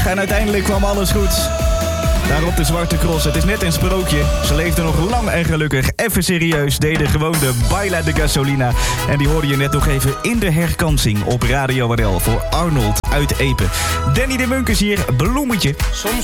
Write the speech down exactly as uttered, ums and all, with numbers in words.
dag en uiteindelijk kwam alles goed. Daar op de Zwarte Cross, het is net een sprookje. Ze leefden nog lang en gelukkig. Even serieus, deden gewoon de Baila de Gasolina. En die hoorde je net nog even in de herkansing op Radio R L voor Arnold uit Epe. Danny de Munkers hier, bloemetje. Soms